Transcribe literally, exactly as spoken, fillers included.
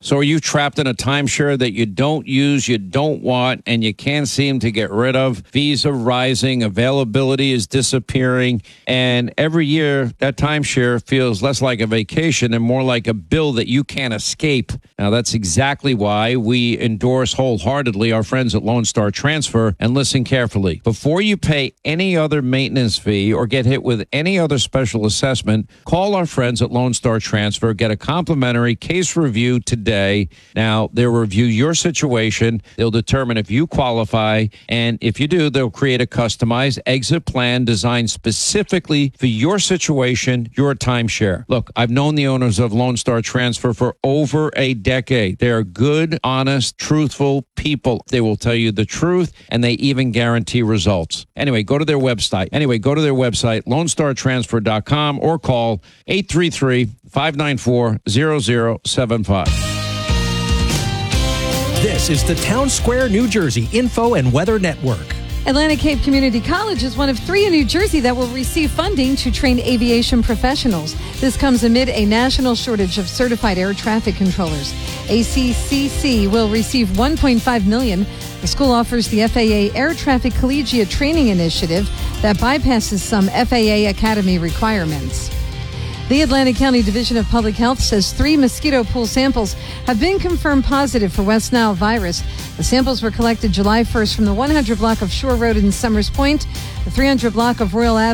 So are you trapped in a timeshare that you don't use, you don't want, and you can't seem to get rid of? Fees are rising, availability is disappearing, and every year that timeshare feels less like a vacation and more like a bill that you can't escape. Now, that's exactly why we endorse wholeheartedly our friends at Lone Star Transfer. And listen carefully. Before you pay any other maintenance fee or get hit with any other special assessment, call our friends at Lone Star Transfer. Get a complimentary case review today. Now, they'll review your situation. They'll determine if you qualify. And if you do, they'll create a customized exit plan designed specifically for your situation, your timeshare. Look, I've known the owners of Lone Star Transfer for over a decade. They are good, honest, truthful people. They will tell you the truth, and they even guarantee results. Anyway, go to their website. Anyway, go to their website, lone star transfer dot com, or call eight three three, five nine four, zero zero seven five. This is the Town Square, New Jersey Info and Weather Network. Atlantic Cape Community College is one of three in New Jersey that will receive funding to train aviation professionals. This comes amid a national shortage of certified air traffic controllers. A C C C will receive one point five million dollars. The school offers the F A A Air Traffic Collegiate Training Initiative that bypasses some F A A Academy requirements. The Atlantic County Division of Public Health says three mosquito pool samples have been confirmed positive for West Nile virus. The samples were collected July first from the one hundred block of Shore Road in Summers Point, the three hundred block of Royal Avenue